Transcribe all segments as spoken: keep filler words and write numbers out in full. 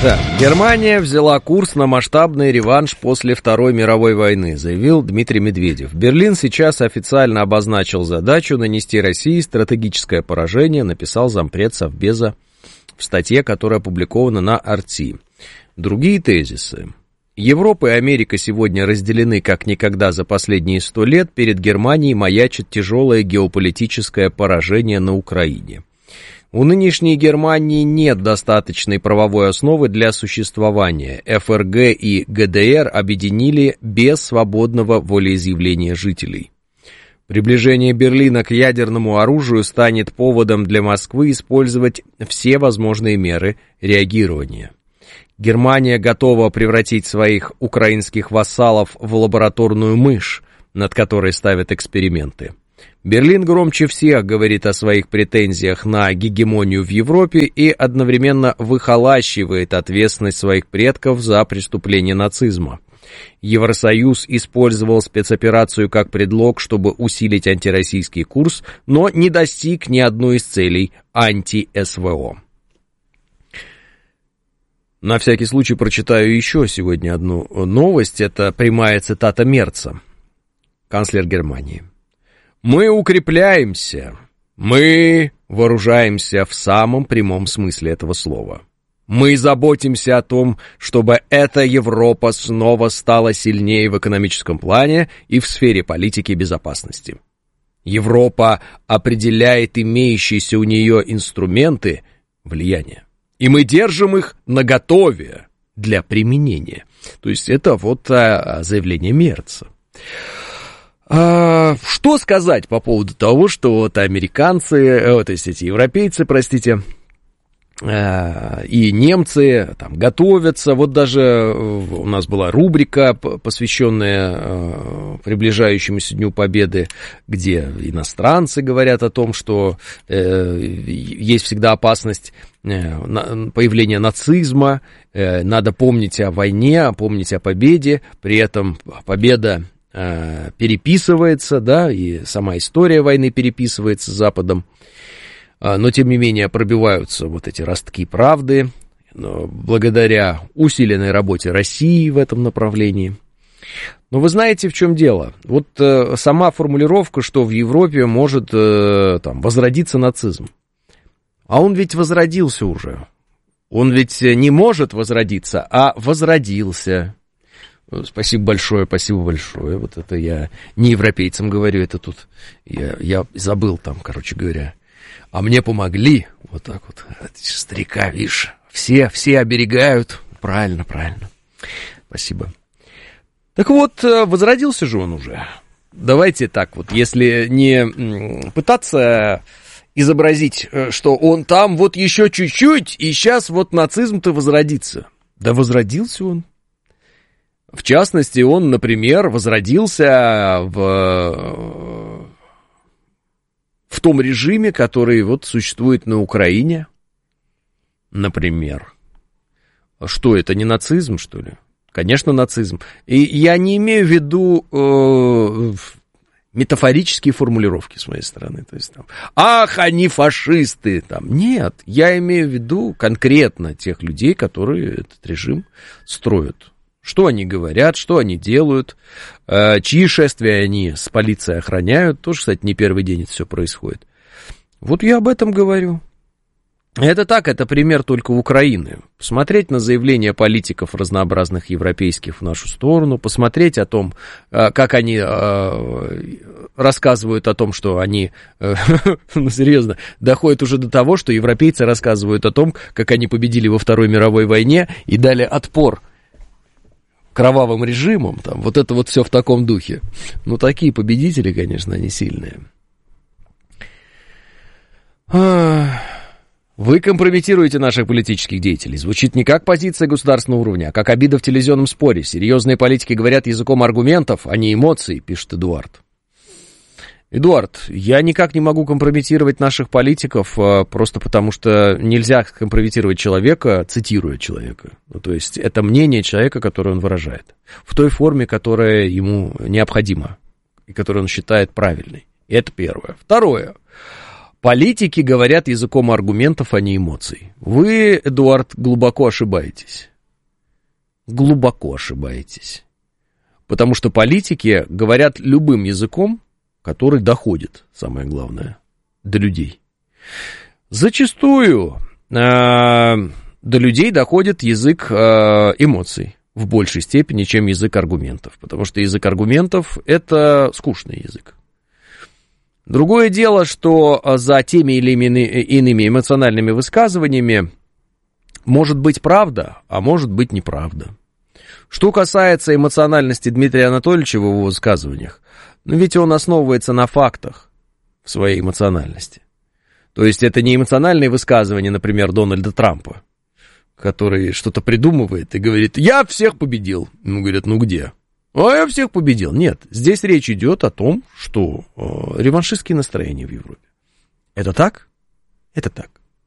Да. Германия взяла курс на масштабный реванш после Второй мировой войны, заявил Дмитрий Медведев. Берлин сейчас официально обозначил задачу нанести России стратегическое поражение, написал зампред Совбеза в статье, которая опубликована на Арти. Другие тезисы. Европа и Америка сегодня разделены как никогда за последние сто лет. Перед Германией маячит тяжелое геополитическое поражение на Украине. У нынешней Германии нет достаточной правовой основы для существования. эф эр гэ и гэ дэ эр объединили без свободного волеизъявления жителей. Приближение Берлина к ядерному оружию станет поводом для Москвы использовать все возможные меры реагирования. Германия готова превратить своих украинских вассалов в лабораторную мышь, над которой ставят эксперименты. Берлин громче всех говорит о своих претензиях на гегемонию в Европе и одновременно выхолащивает ответственность своих предков за преступление нацизма. Евросоюз использовал спецоперацию как предлог, чтобы усилить антироссийский курс, но не достиг ни одной из целей анти-эс вэ о. На всякий случай прочитаю еще сегодня одну новость. Это прямая цитата Мерца, канцлер Германии. «Мы укрепляемся, мы вооружаемся в самом прямом смысле этого слова. Мы заботимся о том, чтобы эта Европа снова стала сильнее в экономическом плане и в сфере политики и безопасности. Европа определяет имеющиеся у нее инструменты влияния, и мы держим их наготове для применения». То есть это вот а, заявление Мерца. А, что сказать по поводу того, что вот американцы, вот, то есть эти европейцы, простите, а, и немцы там готовятся. Вот даже у нас была рубрика, посвященная а, приближающемуся Дню Победы, где иностранцы говорят о том, что э, есть всегда опасность появления нацизма, э, надо помнить о войне, помнить о победе, при этом победа переписывается, да, и сама история войны переписывается Западом, но, тем не менее, пробиваются вот эти ростки правды, благодаря усиленной работе России в этом направлении. Но вы знаете, в чем дело? Вот сама формулировка, что в Европе может там возродиться нацизм, а он ведь возродился уже, он ведь не может возродиться, а возродился. Спасибо большое, спасибо большое. Вот это я не европейцам говорю, это тут я, я забыл там, короче говоря. А мне помогли, вот так вот, старика, видишь, все, все оберегают. Правильно, правильно. Спасибо. Так вот, возродился же он уже. Давайте так вот, если не пытаться изобразить, что он там вот еще чуть-чуть, и сейчас вот нацизм-то возродится. Да возродился он. В частности, он, например, возродился в, в том режиме, который вот существует на Украине, например. Что, это не нацизм, что ли? Конечно, нацизм. И я не имею в виду э, метафорические формулировки с моей стороны. То есть, там, ах, они фашисты. Там. Нет, я имею в виду конкретно тех людей, которые этот режим строят. Что они говорят, что они делают, э, чьи шествия они с полицией охраняют. Тоже, кстати, не первый день это все происходит. Вот я об этом говорю. Это так, это пример только Украины. Посмотреть на заявления политиков разнообразных европейских в нашу сторону, посмотреть о том, э, как они э, рассказывают о том, что они, э, ну, серьезно, доходят уже до того, что европейцы рассказывают о том, как они победили во Второй мировой войне и дали отпор кровавым режимом, там, вот это вот все в таком духе. Ну, такие победители, конечно, они сильные. Вы компрометируете наших политических деятелей. Звучит не как позиция государственного уровня, а как обида в телевизионном споре. Серьезные политики говорят языком аргументов, а не эмоций, пишет Эдуард. Эдуард, я никак не могу компрометировать наших политиков, просто потому что нельзя компрометировать человека, цитируя человека. Ну, то есть это мнение человека, которое он выражает, в той форме, которая ему необходима и которую он считает правильной. И это первое. Второе. Политики говорят языком аргументов, а не эмоций. Вы, Эдуард, глубоко ошибаетесь. Глубоко ошибаетесь. Потому что политики говорят любым языком, который доходит, самое главное, до людей. Зачастую э, до людей доходит язык э, эмоций в большей степени, чем язык аргументов. Потому что язык аргументов – это скучный язык. Другое дело, что за теми или иными эмоциональными высказываниями может быть правда, а может быть неправда. Что касается эмоциональности Дмитрия Анатольевича в его высказываниях, ну ведь он основывается на фактах в своей эмоциональности. То есть это не эмоциональные высказывания, например, Дональда Трампа, который что-то придумывает и говорит: «Я всех победил». Ему говорят: «Ну где?» «А я всех победил». Нет, здесь речь идет о том, что э, реваншистские настроения в Европе. Это так? Это так.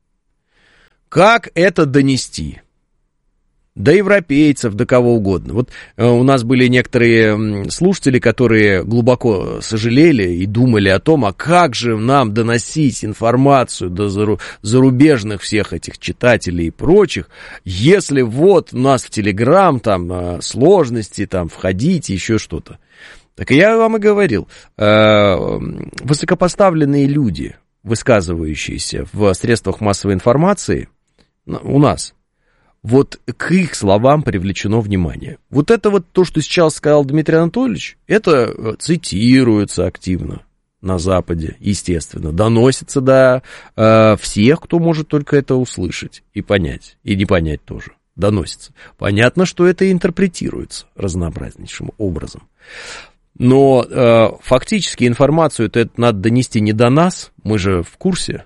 Как это донести? До европейцев, до кого угодно. Вот э, у нас были некоторые слушатели, которые глубоко сожалели и думали о том, а как же нам доносить информацию до зарубежных всех этих читателей и прочих, если вот у нас в Телеграм там э, сложности, там входите, еще что-то. Так я вам и говорил, э, высокопоставленные люди, высказывающиеся в средствах массовой информации у нас, вот к их словам привлечено внимание. Вот это вот то, что сейчас сказал Дмитрий Анатольевич, это цитируется активно на Западе, естественно, доносится до э, всех, кто может только это услышать и понять, и не понять тоже, доносится. Понятно, что это интерпретируется разнообразнейшим образом. Но э, фактически информацию-то это надо донести не до нас, мы же в курсе.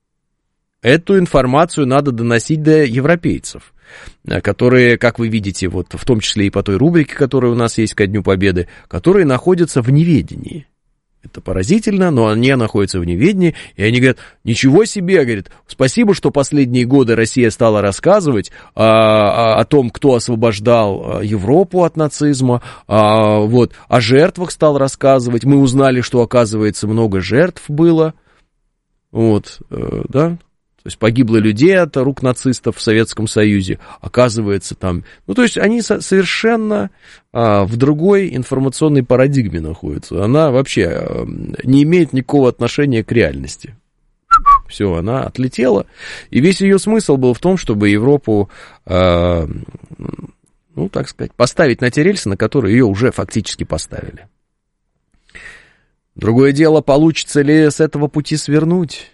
Эту информацию надо доносить до европейцев, которые, как вы видите, вот в том числе и по той рубрике, которая у нас есть ко Дню Победы, которые находятся в неведении. Это поразительно, но они находятся в неведении, и они говорят: ничего себе, говорит, спасибо, что последние годы Россия стала рассказывать а, а, о том, кто освобождал Европу от нацизма, а, вот, о жертвах стал рассказывать, мы узнали, что, оказывается, много жертв было, вот, да. То есть погибло людей от рук нацистов в Советском Союзе, оказывается, там... Ну, то есть они совершенно а, в другой информационной парадигме находятся. Она вообще а, не имеет никакого отношения к реальности. Все, она отлетела. И весь ее смысл был в том, чтобы Европу, а, ну, так сказать, поставить на те рельсы, на которые ее уже фактически поставили. Другое дело, получится ли с этого пути свернуть?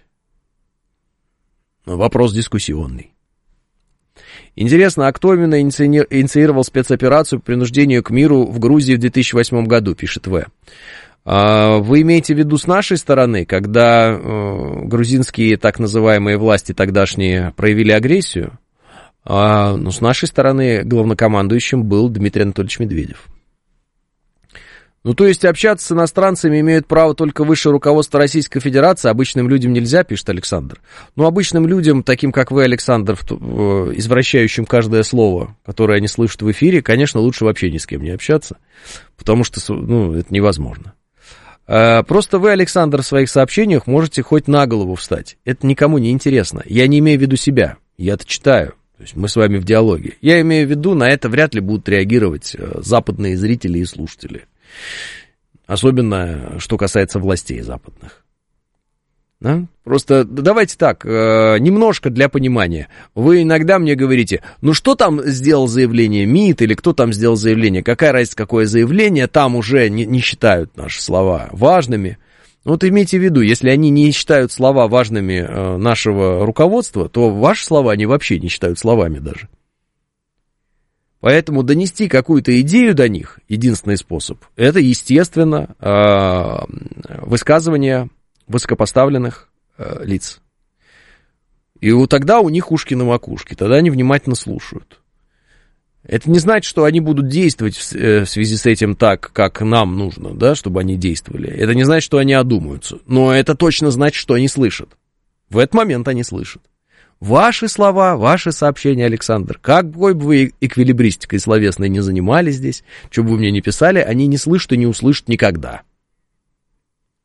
Вопрос дискуссионный. Интересно, а кто именно инициировал спецоперацию по принуждению к миру в Грузии в две тысячи восьмом году, пишет В. Вы имеете в виду с нашей стороны, когда грузинские так называемые власти тогдашние проявили агрессию? Ну, с нашей стороны главнокомандующим был Дмитрий Анатольевич Медведев. Ну, то есть общаться с иностранцами имеют право только высшее руководство Российской Федерации, обычным людям нельзя, пишет Александр. Ну, обычным людям, таким как вы, Александр, извращающим каждое слово, которое они слышат в эфире, конечно, лучше вообще ни с кем не общаться, потому что, ну, это невозможно. Просто вы, Александр, в своих сообщениях можете хоть на голову встать. Это никому не интересно. Я не имею в виду себя, я-то читаю. То есть мы с вами в диалоге. Я имею в виду, на это вряд ли будут реагировать западные зрители и слушатели. Особенно, что касается властей западных. Да? Просто давайте так, немножко для понимания. Вы иногда мне говорите, ну что там сделал заявление МИД, или кто там сделал заявление, какая разница, какое заявление, там уже не, не считают наши слова важными. Вот имейте в виду, если они не считают слова важными нашего руководства, то ваши слова они вообще не считают словами даже. Поэтому донести какую-то идею до них, единственный способ, это, естественно, высказывания высокопоставленных лиц. И вот тогда у них ушки на макушке, тогда они внимательно слушают. Это не значит, что они будут действовать в связи с этим так, как нам нужно, да, чтобы они действовали. Это не значит, что они одумаются. Но это точно значит, что они слышат. В этот момент они слышат. Ваши слова, ваши сообщения, Александр, какой бы вы эквилибристикой словесной не занимались здесь, что бы вы мне не писали, они не слышат и не услышат никогда.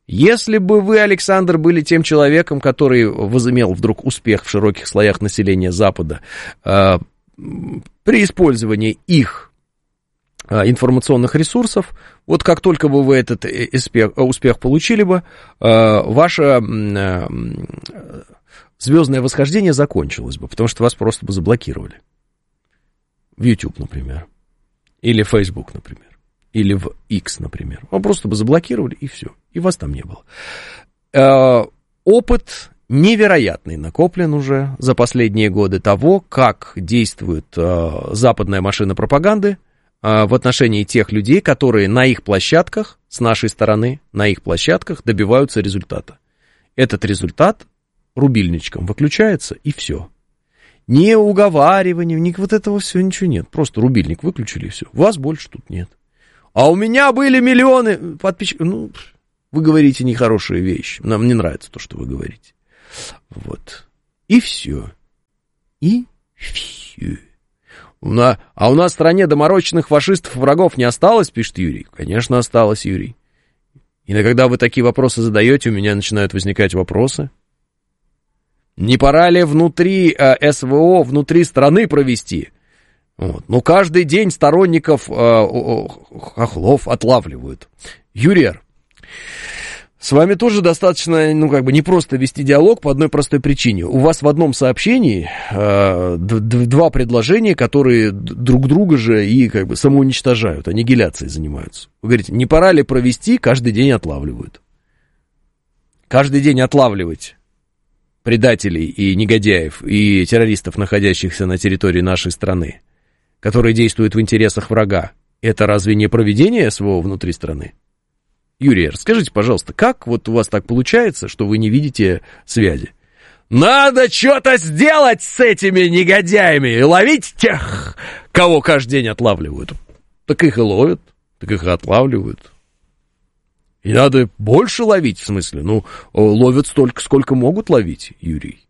Если бы вы, Александр, были тем человеком, который возымел вдруг успех в широких слоях населения Запада э, при использовании их э, информационных ресурсов, вот как только бы вы этот успех, успех получили бы, э, ваше э, звездное восхождение закончилось бы, потому что вас просто бы заблокировали. В YouTube, например. Или в Facebook, например. Или в X, например. Вы просто бы заблокировали, и все. И вас там не было. Э, опыт невероятный накоплен уже за последние годы того, как действует э, западная машина пропаганды э, в отношении тех людей, которые на их площадках, с нашей стороны, на их площадках добиваются результата. Этот результат рубильничком выключается, и все. Ни уговаривания, ни вот этого всего, ничего нет. Просто рубильник выключили, и все. Вас больше тут нет. А у меня были миллионы подписчиков. Ну, вы говорите нехорошие вещи. Нам не нравится то, что вы говорите. Вот. И все. И все. У нас, а у нас в стране доморощенных фашистов и врагов не осталось, пишет Юрий. Конечно, осталось, Юрий. И когда вы такие вопросы задаете, у меня начинают возникать вопросы. Не пора ли внутри э, СВО, внутри страны провести? Вот. Ну, каждый день сторонников э, хохлов отлавливают. Юрий, с вами тоже достаточно, ну, как бы, непросто вести диалог по одной простой причине. У вас в одном сообщении э, два предложения, которые друг друга же и, как бы, самоуничтожают, аннигиляцией занимаются. Вы говорите, не пора ли провести, каждый день отлавливают. Каждый день отлавливать предателей и негодяев, и террористов, находящихся на территории нашей страны, которые действуют в интересах врага, это разве не проведение СВО внутри страны? Юрий, расскажите, пожалуйста, как вот у вас так получается, что вы не видите связи? Надо что-то сделать с этими негодяями и ловить тех, кого каждый день отлавливают. Так их и ловят, так их и отлавливают. И надо больше ловить, в смысле, ну, ловят столько, сколько могут ловить, Юрий.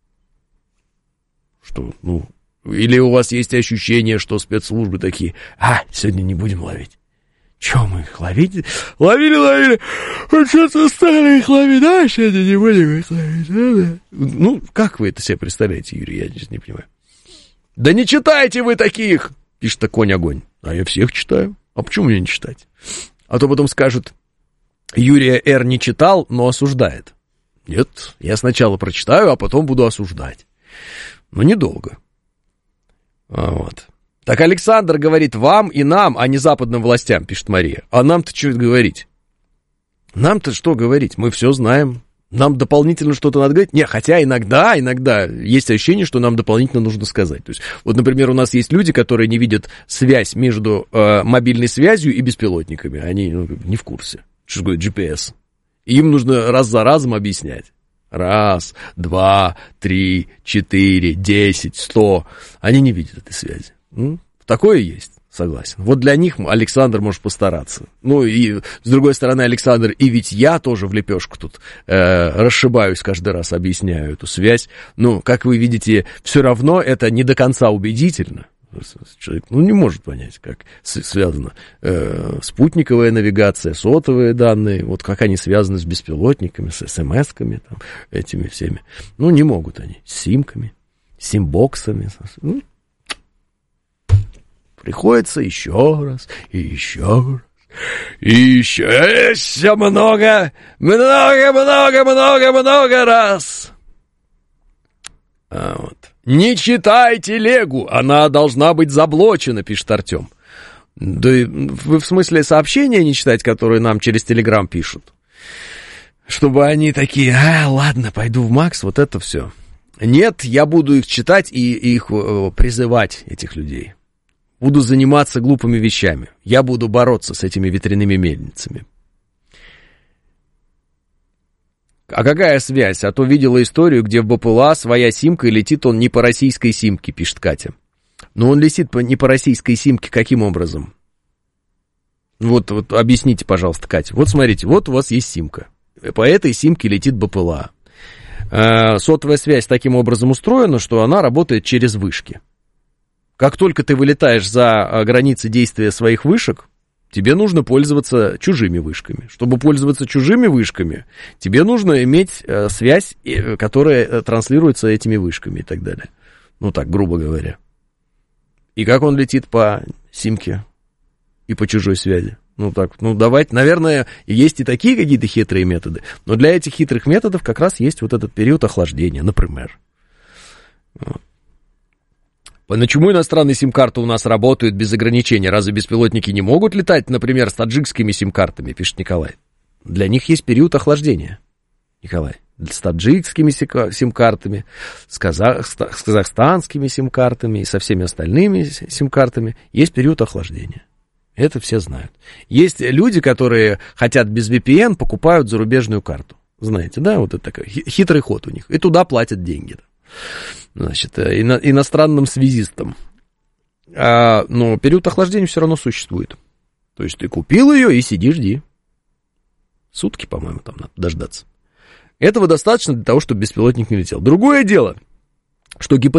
Что, ну, или у вас есть ощущение, что спецслужбы такие, а, сегодня не будем ловить. Че мы их ловить? Ловили, ловили, а что-то стали их ловить, да, сегодня не будем их ловить, да? Ну, как вы это себе представляете, Юрий, я здесь не понимаю. Да не читайте вы таких, пишет Конь-огонь. А я всех читаю, а почему мне не читать? А то потом скажут, Юрия Р. не читал, но осуждает. Нет, я сначала прочитаю, а потом буду осуждать. Но недолго. Вот. Так Александр говорит вам и нам, а не западным властям, пишет Мария. А нам-то что говорить? Нам-то что говорить? Мы все знаем. Нам дополнительно что-то надо говорить? Не, хотя иногда, иногда есть ощущение, что нам дополнительно нужно сказать. То есть, вот, например, у нас есть люди, которые не видят связь между э, мобильной связью и беспилотниками. Они ну, не в курсе. Что такое джи пи эс? И им нужно раз за разом объяснять. Раз, два, три, четыре, десять, сто. Они не видят этой связи. Ну, такое есть, согласен. Вот для них Александр может постараться. Ну, и с другой стороны, Александр, и ведь я тоже в лепешку тут э, расшибаюсь каждый раз, объясняю эту связь. Ну, как вы видите, все равно это не до конца убедительно. Человек ну, не может понять, как связана э, спутниковая навигация, сотовые данные, вот как они связаны с беспилотниками, с смс-ками, там, этими всеми. Ну, не могут они. С симками, симбоксами. Ну, приходится еще раз, и еще раз, и еще, еще много, много, много, много, много раз. А вот. Не читай телегу, она должна быть заблочена, пишет Артем. Да вы в смысле сообщения не читать, которые нам через Телеграм пишут? Чтобы они такие, а, ладно, пойду в Макс, вот это все. Нет, я буду их читать и их призывать, этих людей. Буду заниматься глупыми вещами. Я буду бороться с этими ветряными мельницами. А какая связь? А то видела историю, где в БПЛА своя симка, и летит он не по российской симке, пишет Катя. Но он летит по, не по российской симке каким образом? Вот, вот объясните, пожалуйста, Катя. Вот смотрите, вот у вас есть симка. По этой симке летит БПЛА. Э, сотовая связь таким образом устроена, что она работает через вышки. Как только ты вылетаешь за границы действия своих вышек, тебе нужно пользоваться чужими вышками. Чтобы пользоваться чужими вышками, тебе нужно иметь э, связь, э, которая э, транслируется этими вышками и так далее. Ну так, грубо говоря. И как он летит по симке и по чужой связи? Ну так, ну давайте, наверное, есть и такие какие-то хитрые методы, но для этих хитрых методов как раз есть вот этот период охлаждения, например. Почему иностранные сим-карты у нас работают без ограничений? Разве беспилотники не могут летать, например, с таджикскими сим-картами, пишет Николай. Для них есть период охлаждения, Николай. С таджикскими сим-картами, с, казах... с казахстанскими сим-картами и со всеми остальными сим-картами есть период охлаждения. Это все знают. Есть люди, которые хотят без ви пи эн, покупают зарубежную карту. Знаете, да, вот это такой хитрый ход у них. И туда платят деньги. Значит, ино, иностранным связистам. А, но период охлаждения все равно существует. То есть ты купил ее и сиди, жди. Сутки, по-моему, там надо дождаться. Этого достаточно для того, чтобы беспилотник не летел. Другое дело, что гипотетически